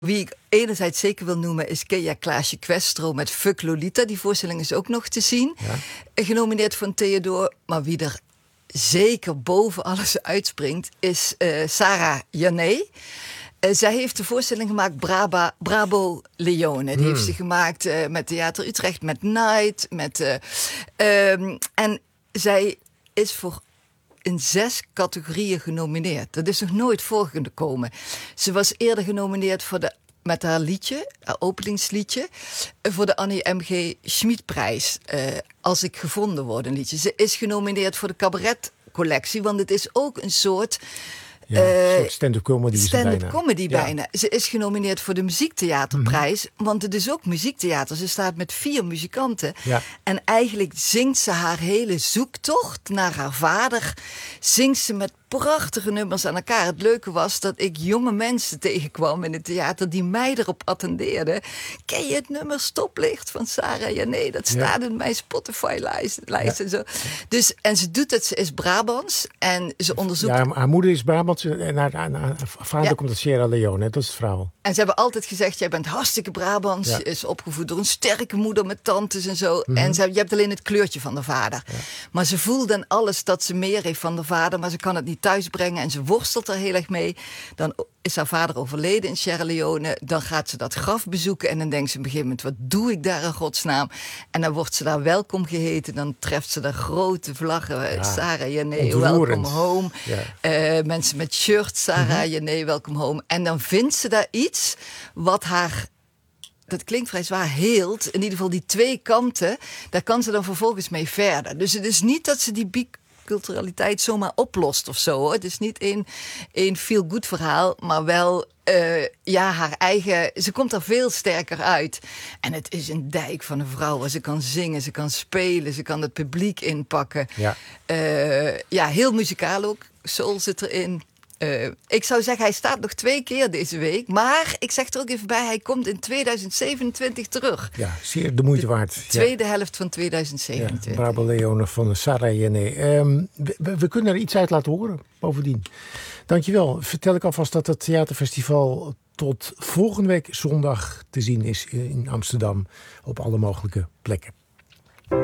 Wie ik enerzijds zeker wil noemen is Kea Klaasje Questro met Fuck Lolita. Die voorstelling is ook nog te zien. Ja. Genomineerd voor een Theodor. Maar wie er zeker boven alles uitspringt is Sarah Jané. Zij heeft de voorstelling gemaakt Brabo Leone. Die heeft ze gemaakt met Theater Utrecht, met Night. En zij is voor in 6 categorieën genomineerd. Dat is nog nooit voorgekomen. Ze was eerder genomineerd met haar liedje, haar openingsliedje, voor de Annie M.G. Schmidprijs. Als ik gevonden word, een liedje. Ze is genomineerd voor de cabaretcollectie, want het is ook een soort... een soort stand-up comedy. Bijna. Ze is genomineerd voor de Muziektheaterprijs. Want het is ook muziektheater. Ze staat met 4 muzikanten. Ja. En eigenlijk zingt ze haar hele zoektocht naar haar vader. Zingt ze met prachtige nummers aan elkaar. Het leuke was dat ik jonge mensen tegenkwam in het theater die mij erop attendeerden. Ken je het nummer Stoplicht van Sarah Jané? Dat staat in mijn Spotify-lijst en zo. Dus, en ze doet het, ze is Brabants en ze onderzoekt... Ja, haar moeder is Brabants en haar vader komt uit Sierra Leone, dat is het verhaal. En ze hebben altijd gezegd, jij bent hartstikke Brabants. Ja. Je is opgevoed door een sterke moeder met tantes en zo. En je hebt alleen het kleurtje van de vader. Ja. Maar ze voelde en alles dat ze meer heeft van de vader, maar ze kan het niet thuisbrengen en ze worstelt er heel erg mee. Dan is haar vader overleden in Sierra Leone. Dan gaat ze dat graf bezoeken en dan denkt ze op een gegeven moment, wat doe ik daar in godsnaam? En dan wordt ze daar welkom geheten. Dan treft ze daar grote vlaggen. Sarah Jané, welcome home. Ja. Mensen met shirts, Sarah Jané, welcome home. En dan vindt ze daar iets wat haar... Dat klinkt vrij zwaar, heelt. In ieder geval die 2 kanten, daar kan ze dan vervolgens mee verder. Dus het is niet dat ze die biculturaliteit zomaar oplost of zo. Hoor. Het is niet één feel-good verhaal, maar wel haar eigen... Ze komt er veel sterker uit. En het is een dijk van een vrouw. Ze kan zingen, ze kan spelen, ze kan het publiek inpakken. Ja, heel muzikaal ook. Soul zit erin. Ik zou zeggen, hij staat nog 2 keer deze week. Maar ik zeg er ook even bij, hij komt in 2027 terug. Ja, zeer de moeite waard. De tweede helft van 2027. Ja, Brabo Leone van Sarah Jané. We kunnen er iets uit laten horen, bovendien. Dankjewel. Vertel ik alvast dat het theaterfestival tot volgende week zondag te zien is in Amsterdam. Op alle mogelijke plekken.